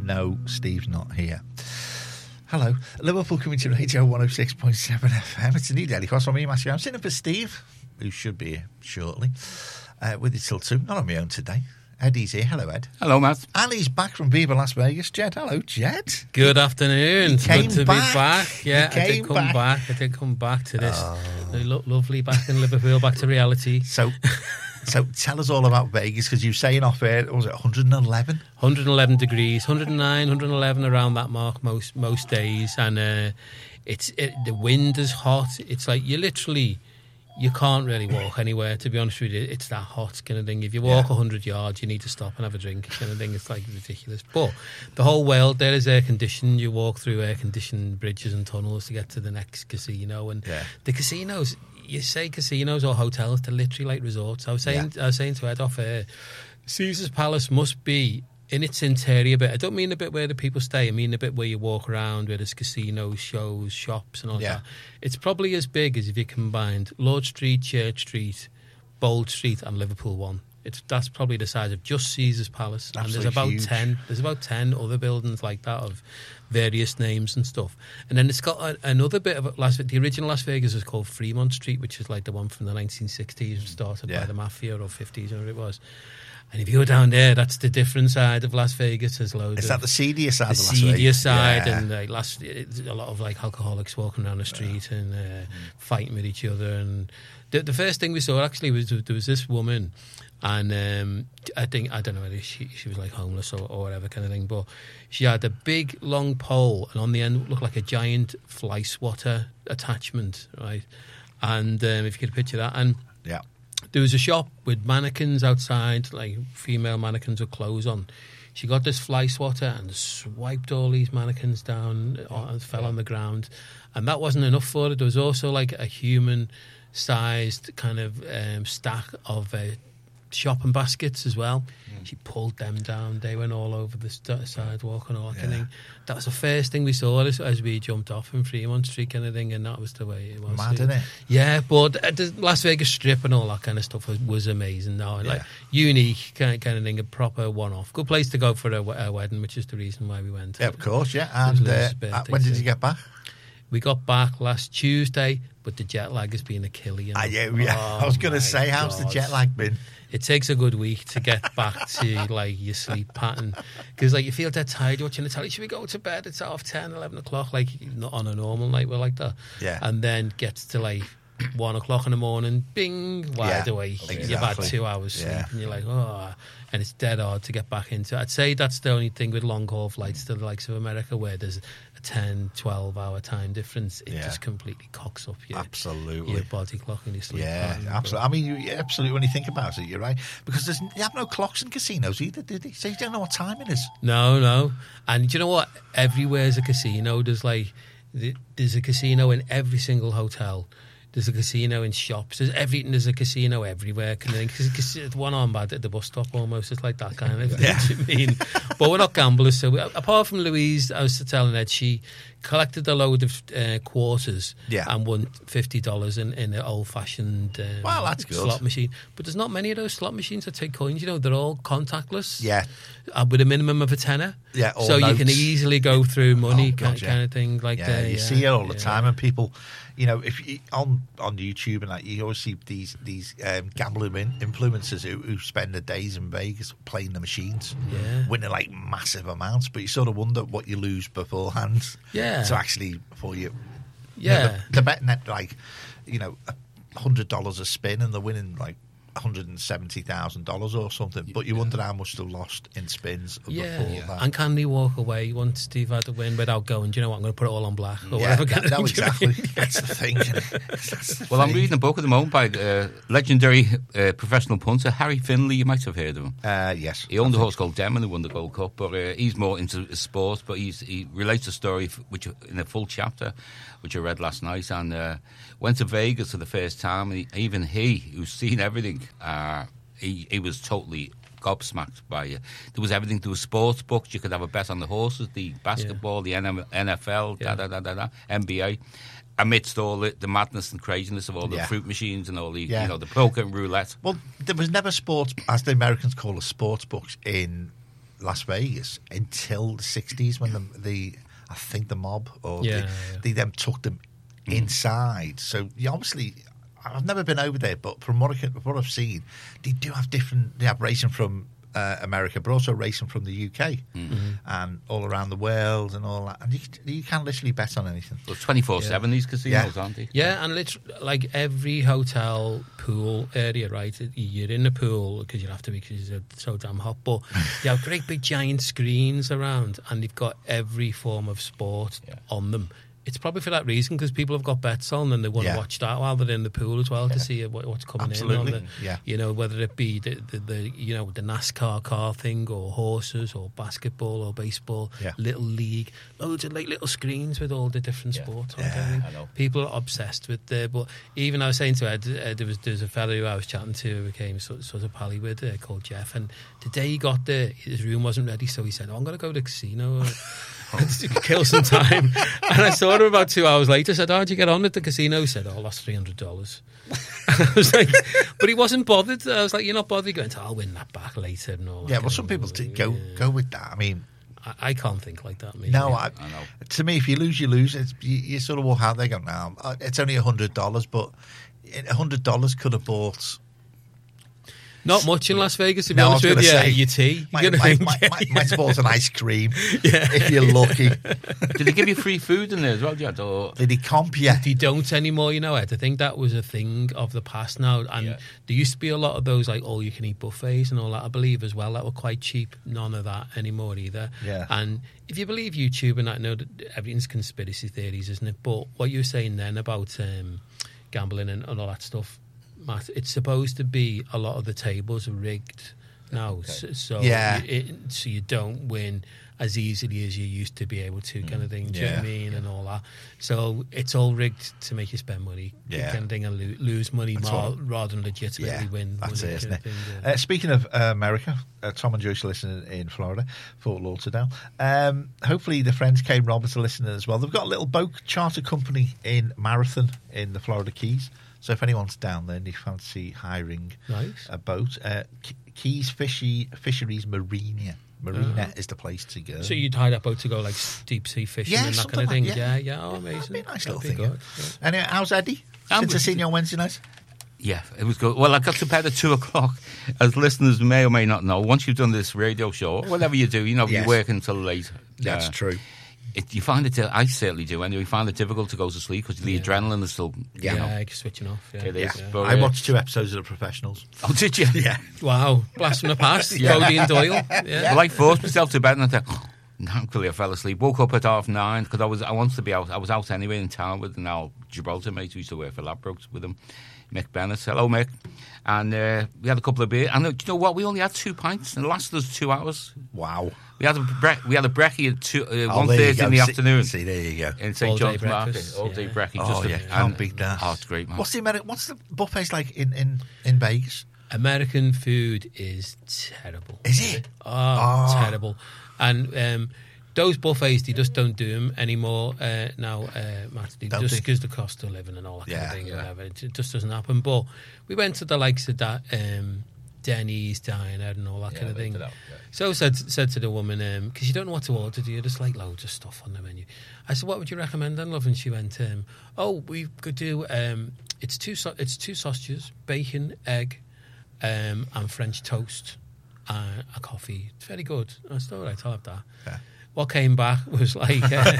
No, Steve's not here. Hello, Liverpool Community Radio 106.7 FM. It's a new Daily Cross from me, Matthew. I'm sitting up for Steve, who should be here shortly, with you till 2. Not on my own today. Eddie's here. Hello, Ed. Hello, Matt. And he's back from Viva Las Vegas. Jed, hello, Jed. Good afternoon. Good to be back. Yeah, I did come back to this. Lovely, back in Liverpool, back to reality. So tell us all about Vegas, because you were saying off air, was it 111? 111 degrees, 109, 111 around that mark most days. And the wind is hot. It's like you can't really walk anywhere, to be honest with you. It's that hot kind of thing. If you walk 100 yards, you need to stop and have a drink kind of thing. It's like ridiculous. But the whole world there is air-conditioned. You walk through air-conditioned bridges and tunnels to get to the next casino. And the casinos, you say casinos or hotels, they're literally like resorts. I was saying to Ed off air, Caesar's Palace must be in its interior bit. I don't mean the bit where the people stay. I mean the bit where you walk around, where there's casinos, shows, shops and all that. It's probably as big as if you combined Lord Street, Church Street, Bold Street and Liverpool One. That's probably the size of just Caesar's Palace. Absolutely. And there's about 10 other buildings like that of various names and stuff. And then it's got another bit of the original Las Vegas is called Fremont Street, which is like the one from the 1960s, started by the mafia, or 50s, or whatever it was. And if you go down there, that's the different side of Las Vegas. There's loads. Is that the seedier side of Las Vegas? The seedier side, and a lot of like alcoholics walking around the street and fighting with each other. And the first thing we saw actually was there was this woman, and I don't know whether she was like homeless or whatever kind of thing, but she had a big long pole, and on the end looked like a giant fly swatter attachment, right? And if you could picture that, and there was a shop with mannequins outside, like female mannequins with clothes on. She got this fly swatter and swiped all these mannequins down and fell on the ground. And that wasn't enough for her. There was also like a human-sized kind of stack of shopping baskets as well. She pulled them down. They went all over the sidewalk and all that kind of thing. That was the first thing we saw as we jumped off in Fremont Street kind of thing, and that was the way it was. Mad, isn't it? Yeah, but the Las Vegas Strip and all that kind of stuff was amazing. Now, like unique kind of thing, a proper one-off. Good place to go for a wedding, which is the reason why we went. Yeah, of course, yeah. And when did you get back? We got back last Tuesday, but the jet lag has been a killer. I was going to say, how's the jet lag been? It takes a good week to get back to like your sleep pattern, because like you feel dead tired watching the telly. Should we go to bed? It's 10, 11 o'clock, like not on a normal night. We're like that, and then gets to like 1 o'clock in the morning, bing, wide awake. Exactly. You've had 2 hours sleep, and you're like, and it's dead hard to get back into. I'd say that's the only thing with long haul flights to the likes of America, where there's a 10, 12 hour time difference. It just completely cocks up your body clock and your sleep. Yeah, absolutely. I mean, absolutely. When you think about it, you're right, because you have no clocks in casinos either, do they? So you don't know what time it is. No. And do you know what? Everywhere's a casino. There's a casino in every single hotel. There's a casino in shops. There's a casino everywhere. Because one arm bad at the bus stop almost. It's like that kind of thing. I mean, but we're not gamblers. So apart from Louise, I was telling Ed, she collected a load of quarters and won $50 in an old-fashioned that's good. Slot machine. But there's not many of those slot machines that take coins. You know, they're all contactless. Yeah. With a minimum of a tenner. Yeah. So notes. You can easily go through money kind of thing. Like you see it all the time, and people. You know, if you, on YouTube and that, you always see these gambling influencers who spend their days in Vegas playing the machines, winning like massive amounts. But you sort of wonder what you lose beforehand. Yeah. So actually, for you, yeah, they're betting at like, $100 a spin, and they're winning like $170,000 or something, but you wonder how much they lost in spins before that. And can they walk away once Steve had to win without going, do you know what, I'm going to put it all on black or whatever. Exactly. That's the thing. Well, I'm reading a book at the moment by legendary professional punter Harry Finley. You might have heard of him. Yes. He owned a horse called Demon who won the Gold Cup, but he's more into sport, but he relates a story which in a full chapter which I read last night, and went to Vegas for the first time, and even he, who's seen everything, he was totally gobsmacked by it. There was everything. There was sports books. You could have a bet on the horses, the basketball, the NFL, NBA. Amidst all the madness and craziness of all the fruit machines and all the the poker and roulette. Well, there was never sports, as the Americans call it, sports books in Las Vegas until the 60s when I think the mob they then took them inside. So obviously, I've never been over there, but from what I've seen, they do have They have racing from America, but also racing from the UK and all around the world and all that. And you can't literally bet on anything. Well, 24/7 these casinos, aren't they? Yeah, and literally, like every hotel pool area, right? You're in the pool because you have to be because it's so damn hot. But they have great big giant screens around, and they've got every form of sport on them. It's probably for that reason because people have got bets on and they want to watch that while they're in the pool as well to see what's coming in. On the, whether it be the NASCAR car thing or horses or basketball or baseball, little league, loads of like little screens with all the different sports on everything. People are obsessed with there. But even I was saying to Ed, there's a fellow who I was chatting to who became sort of pally with called Jeff, and the day he got there, his room wasn't ready, so he said, I'm going to go to the casino. Kill some time. And I saw him about 2 hours later. Said, how'd you get on at the casino? He said, I lost $300. I was like, but he wasn't bothered. I was like, you're not bothered going, I'll win that back later and all that. Yeah, well, some people go with that. I mean, I can't think like that. Maybe. No, I know. To me, if you lose, you lose. You sort of walk out there going, no, it's only $100, but $100 could have bought... Not much in Las Vegas, to be honest with you. Your tea. Might have bought an ice cream if you're lucky. Did they give you free food in there as well, Jed? Or... Did he comp you? They don't anymore, Ed. I think that was a thing of the past now. And there used to be a lot of those like all-you-can-eat buffets and all that, I believe, as well, that were quite cheap. None of that anymore either. Yeah. And if you believe YouTube, and I know that everything's conspiracy theories, isn't it? But what you were saying then about gambling and all that stuff, Matt, it's supposed to be a lot of the tables are rigged now, so you don't win as easily as you used to be able to, kind of thing. Do you know what I mean? And all that. So it's all rigged to make you spend money, kind of thing, and lose money rather than legitimately win. That's money, it, isn't it? Thing, speaking of America, Tom and Joyce are listening in Florida, Fort Lauderdale. Hopefully the friends Kane Roberts are listening as well. They've got a little boat charter company in Marathon in the Florida Keys. So if anyone's down there and you fancy hiring a boat, Keys Fisheries Marina is the place to go. So you'd hire that boat to go like deep sea fishing and that kind of thing? Yeah. Oh, amazing. That'd be a nice little thing. Good. Anyway, how's Eddie? Since I seen you on Wednesday night? Yeah, it was good. Well, I got to bed at 2 o'clock. As listeners may or may not know, once you've done this radio show, whatever you do, you work until late. That's true. You find it, I certainly do anyway, you find it difficult to go to sleep because the adrenaline is still, you're switching off. Yeah. It is. Yeah. But, I watched 2 episodes of The Professionals. Oh, did you? Yeah. Wow, blast from the past, Bodie and Doyle. Yeah. Well, I forced myself to bed and I thought, thankfully I fell asleep. Woke up at 9:30 because I wanted to be out. I was out anyway in town with an old Gibraltar mate who used to work for Ladbrokes with him, Mick Bennett. Hello, Mick. And we had a couple of beers. And do you know what? We only had 2 pints and it lasted us 2 hours. Wow. We had a brekkie at 1:30 in the afternoon. See, there you go. In St. John's Market. All day brekkie. Oh, can't beat that. Oh, it's great, man. What's the buffets like in Vegas? American food is terrible. Is it? Oh, terrible. And those buffets, they just don't do them anymore now, Matt. Just because the cost of living and all that kind of thing. Yeah. It just doesn't happen. But we went to the likes of that Denny's diner and all that kind of thing. So I said to the woman, because you don't know what to order, do you? Just like loads of stuff on the menu. I said, what would you recommend then, love? And she went, we could do, it's two sausages, bacon, egg, and French toast, a coffee. It's very good. I said, all right, I'll have that. Yeah. What came back was like,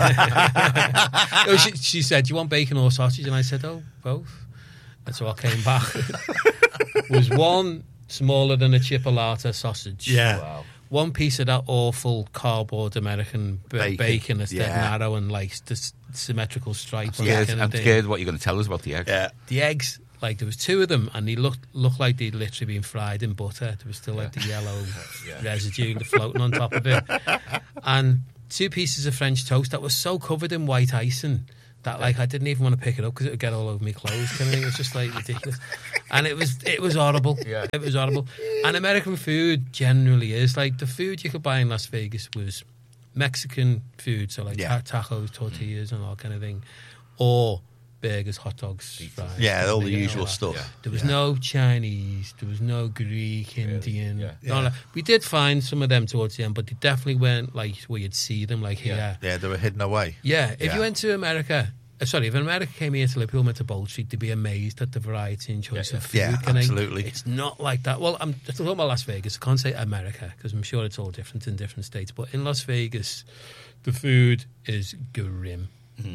she said, do you want bacon or sausage? And I said, oh, both. And so what came back was one smaller than a chipolata sausage. Yeah. Wow. One piece of that awful cardboard American bacon that's dead narrow and like symmetrical stripes. I'm scared what you're going to tell us about the eggs. Yeah. The eggs, like there was 2 of them and they looked like they'd literally been fried in butter. There was still like the yellow residue floating on top of it. And 2 pieces of French toast that was so covered in white icing that like I didn't even want to pick it up because it would get all over my clothes kind of thing. It was just like ridiculous. And it was horrible. Yeah. It was horrible. And American food generally is like the food you could buy in Las Vegas was Mexican food, so like tacos, tortillas and all that kind of thing, or burgers, hot dogs, fries. Yeah, all the you know, usual that. stuff. Yeah. There was no Chinese, there was no Greek, Indian. Yeah. none of that. We did find some of them towards the end, but they definitely weren't like where you'd see them like here. Yeah, they were hidden away. Yeah, if Yeah. you went to America, if America came here to Liverpool, went to Bold Street, they'd be amazed at the variety and choice of food. Yeah, kind of. absolutely. It's not like that. Well, I'm talking about Las Vegas. I can't say America because I'm sure it's all different in different states. But in Las Vegas, the food is grim.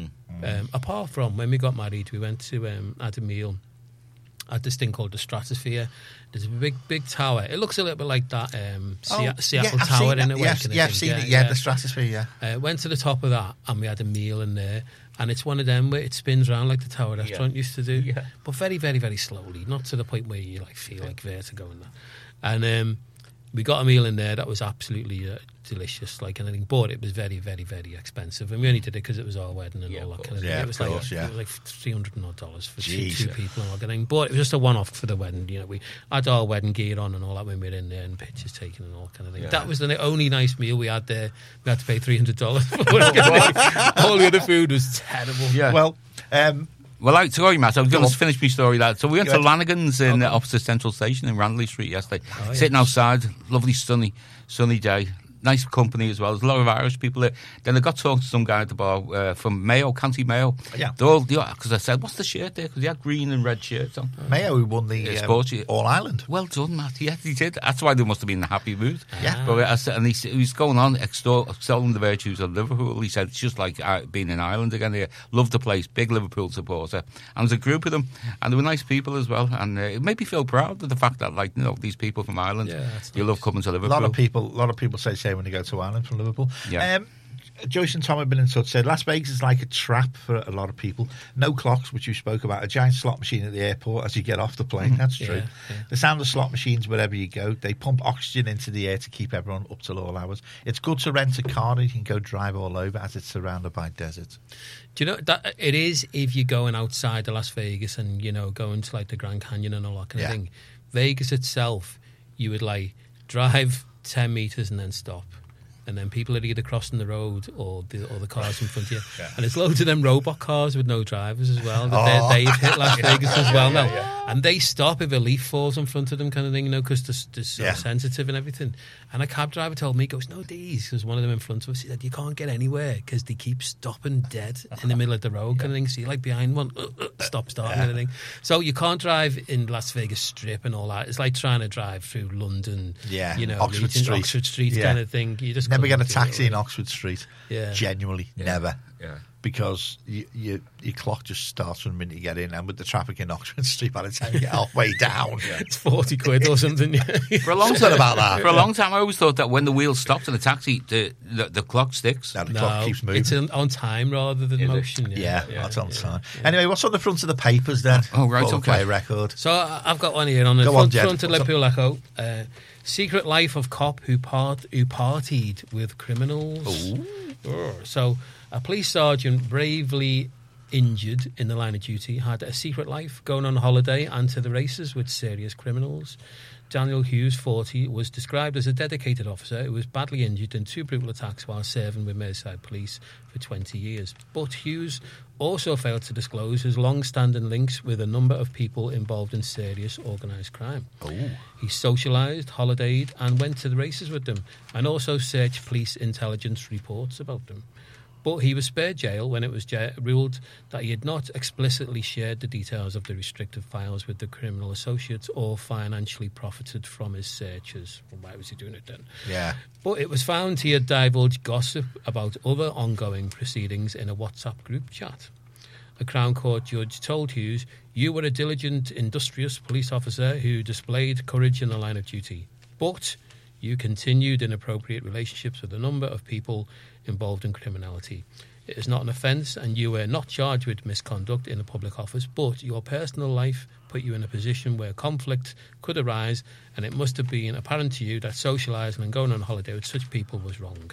Apart from when we got married, we went to had a meal at this thing called the Stratosphere. There's a big tower. It looks a little bit like that Seattle I've Tower seen in that. a way. Yes, kind of yeah, I've thing. seen it. Yeah, the Stratosphere. Yeah, Went to the top of that and we had a meal in there. And it's one of them where it spins around like the Tower restaurant used to do, Yeah. but very, very, very slowly, not to the point where you like feel like vertigo and that. And we got a meal in there that was absolutely delicious, like anything. But it was very, very, very expensive, and we only did it because it was our wedding and all that kind of thing. Yeah, It of was course, it was like $300 odd for two Jeez. people and all that kind of thing. But it was just a one-off for the wedding. You know, we had our wedding gear on and all that when we were in there, and pictures taken and all kind of thing. Yeah. That was the only nice meal we had there. We had to pay $300 for it. All the other food was terrible. Yeah. Well, Sorry, Matt. I was going on. to finish my story. So we went Go to ahead. Lanigan's in opposite Central Station in Randley Street yesterday. Oh, Sitting yes. outside, lovely sunny day. Nice company as well. There's a lot of Irish people there. Then I got talking to some guy at the bar from Mayo, County Mayo. Yeah. They're all, because I said, what's the shirt there? Because he had green and red shirts on. Mayo who won the sports- All Ireland. Well done, Matt. Yeah, he did. That's why they must have been in a happy mood. Yeah. But I said, and he was going on extolling the virtues of Liverpool. He said it's just like being in Ireland again here. Loved the place. Big Liverpool supporter. And there was a group of them, and they were nice people as well. And it made me feel proud of the fact that, like, these people from Ireland, Yeah, that's you nice. love coming to A Liverpool. lot of people say when they go to Ireland from Liverpool. Yeah. Joyce and Tom have been in touch. Said Las Vegas is like a trap for a lot of people. No clocks, which you spoke about. A giant slot machine at the airport as you get off the plane. That's true. Yeah. The sound of slot machines wherever you go. They pump oxygen into the air to keep everyone up till all hours. It's good to rent a car and you can go drive all over as it's surrounded by desert. Do you know that it is if you're going outside of Las Vegas and going to like the Grand Canyon and all that kind of Yeah. thing? Vegas itself, you would like drive 10 meters and then stop. And then people are either crossing the road or the cars in front of you. Yeah. And there's loads of them robot cars with no drivers as well. They've hit Las Vegas as well now. And they stop if a leaf falls in front of them kind of thing, because they're so sensitive and everything. And a cab driver told me, he goes, no, these. There's one of them in front of us. He said, you can't get anywhere because they keep stopping dead in the middle of the road kind of thing. So you're like behind one, stop kind of thing. So you can't drive in Las Vegas Strip and all that. It's like trying to drive through London, Oxford Street. Oxford Street kind of thing. You just Never couldn't get a do it, taxi in Oxford Street. Yeah. Genuinely, never. Yeah. Because your clock just starts from the minute you get in, and with the traffic in Oxford Street, by the time you get halfway down, It's 40 quid or something. For a long Something time, about that. For a long time, I always thought that when the wheel stops in a taxi, the clock sticks. now the clock keeps moving. It's on time rather than Is it? motion. Yeah, that's on time. Anyway, what's on the front of the papers then? Oh, right, Before we okay. play a record. So I've got one here on the Go on, Jed. front of What's Liverpool Echo. Secret life of cop who partied with criminals. So a police sergeant bravely injured in the line of duty had a secret life, going on holiday and to the races with serious criminals. Daniel Hughes, 40, was described as a dedicated officer who was badly injured in 2 brutal attacks while serving with Merseyside Police for 20 years. But Hughes also failed to disclose his long-standing links with a number of people involved in serious organised crime. He socialised, holidayed and went to the races with them, and also searched police intelligence reports about them. But he was spared jail when it was ruled that he had not explicitly shared the details of the restricted files with the criminal associates or financially profited from his searches. Well, why was he doing it then? Yeah. But it was found he had divulged gossip about other ongoing proceedings in a WhatsApp group chat. A Crown Court judge told Hughes, "You were a diligent, industrious police officer who displayed courage in the line of duty. But you continued inappropriate relationships with a number of people involved in criminality. It is not an offence and you were not charged with misconduct in a public office, but your personal life put you in a position where conflict could arise, and it must have been apparent to you that socialising and going on holiday with such people was wrong."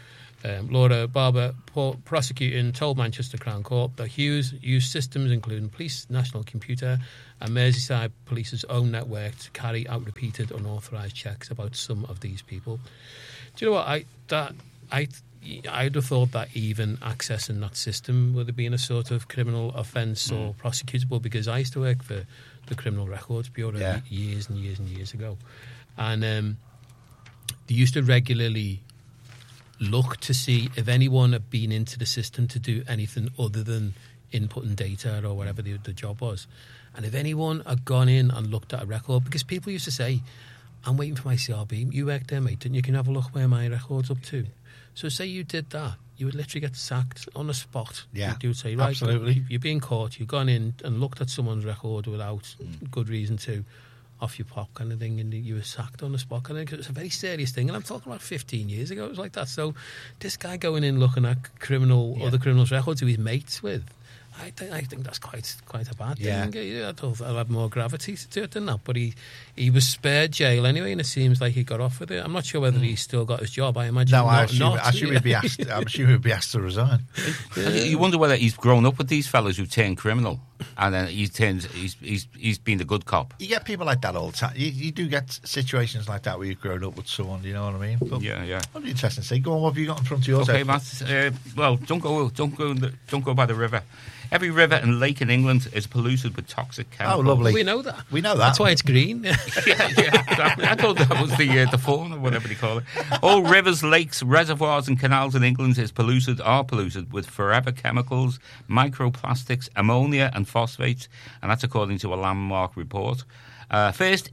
Laura Barber, prosecuting, told Manchester Crown Court that Hughes used systems including Police National Computer and Merseyside Police's own network to carry out repeated unauthorised checks about some of these people. Do you know what? I'd have thought that even accessing that system would have been a sort of criminal offence or prosecutable, because I used to work for the Criminal Records Bureau years and years and years ago. And they used to regularly look to see if anyone had been into the system to do anything other than inputting data or whatever the job was. And if anyone had gone in and looked at a record, because people used to say, I'm waiting for my CRB. You worked there, mate, didn't you? Can you have a look where my record's up to? So say you did that, you would literally get sacked on the spot. Yeah, you would say, right, absolutely. you're being caught, you've gone in and looked at someone's record without good reason to, off your pop kind of thing, and you were sacked on the spot kind of thing. It was a very serious thing, and I'm talking about 15 years ago, it was like that. So this guy going in looking at other criminals' records who he's mates with, I think that's quite a bad thing. Yeah, I thought I'll have more gravity to it than that. But he was spared jail anyway, and it seems like he got off with it. I'm not sure whether he's still got his job. I imagine no. not. I assume he'd be asked. I'm sure he'd be asked to resign. You wonder whether he's grown up with these fellas who turn criminal, and then he's been the good cop. You get people like that all the time. You do get situations like that where you've grown up with someone. You know what I mean? But Yeah. That'd be interesting to see. Go on. What have you got in front of yours? Okay, Matt. Well, don't go by the river. Every river and lake in England is polluted with toxic chemicals. Oh, lovely. We know that. We know that. That's why it's green. yeah. I thought that was the fauna, or whatever they call it. All rivers, lakes, reservoirs and canals in England are polluted with forever chemicals, microplastics, ammonia and phosphates, and that's according to a landmark report. First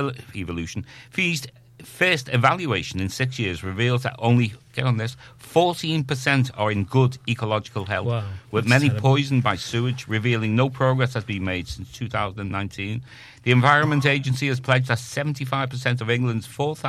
evaluation in 6 years reveals that only, get on this, 14% are in good ecological health, Wow, with that's many terrible. poisoned by sewage, revealing no progress has been made since 2019. The Environment Agency has pledged that 75% of England's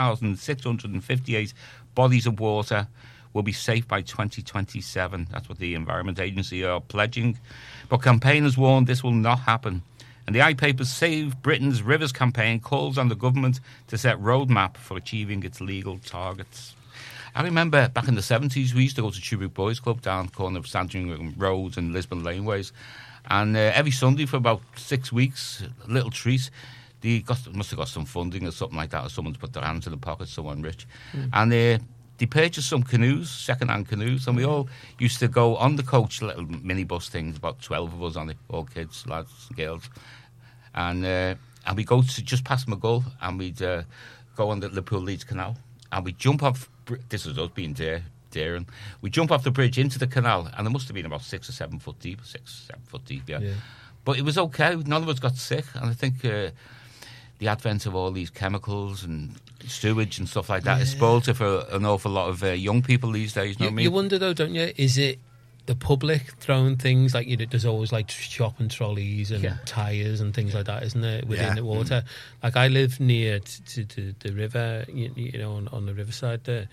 4,658 bodies of water will be safe by 2027. That's what the Environment Agency are pledging. But campaigners warn this will not happen. And the iPaper's Save Britain's Rivers campaign calls on the government to set roadmap for achieving its legal targets. I remember back in the 70s, we used to go to Chubut Boys Club down the corner of Sandringham Road and Lisbon Laneways. And every Sunday for about 6 weeks, a little treat, must have got some funding or something like that, or someone's put their hands in the pocket, someone rich. And they purchased some canoes, second-hand canoes, and we all used to go on the coach, little minibus things, about 12 of us on it, all kids, lads and girls. And we'd go to just past McGull, and we'd go on the Liverpool Leeds Canal, and we'd jump off, this was us being daring, we'd jump off the bridge into the canal, and there must have been about 6 or 7 foot deep, yeah. But it was okay, none of us got sick, and I think the advent of all these chemicals and sewage and stuff like that is spoiled it for an awful lot of young people these days. You know what I mean? You wonder though, don't you? Is it the public throwing things like, there's always like shopping trolleys and tyres and things like that, isn't there, within the water? Like I live near to the river, on the riverside there,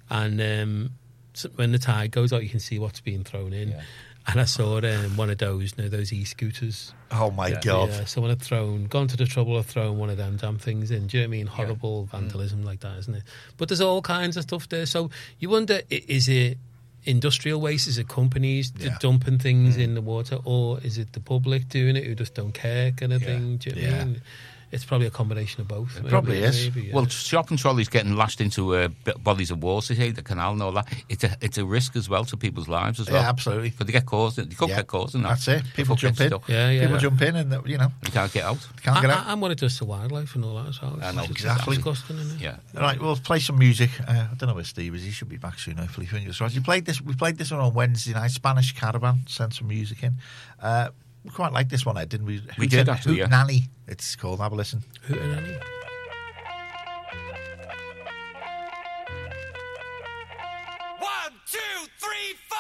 and so when the tide goes out, you can see what's being thrown in. Yeah. And I saw one of those e-scooters. Oh my God! Yeah, someone had gone to the trouble of throwing one of them damn things in. Do you know what I mean? Horrible vandalism like that, isn't it? But there's all kinds of stuff there. So you wonder, is it industrial waste? Is it companies dumping things in the water, or is it the public doing it who just don't care kind of thing? Do you know what I mean? It's probably a combination of both. It probably is. Maybe, yeah. Well, shopping trolleys getting lashed into bodies of water, the canal and all that, it's a risk as well to people's lives as well. Yeah, absolutely. Because they get caught. They could get caught in that. That's it. People jump in. People jump in and, You can't get out. Can't get out. And what it does to wildlife and all that as well. I know, exactly. Disgusting, isn't it? Yeah. All right, we'll play some music. I don't know where Steve is. He should be back soon, hopefully. Fingers crossed. We played this one on Wednesday night. Spanish Caravan sent some music in. We quite liked this one, Ed, didn't we? We did, actually, Hoot Nanny, it's called. Have a listen. Hoot Nanny. One, two, three, four.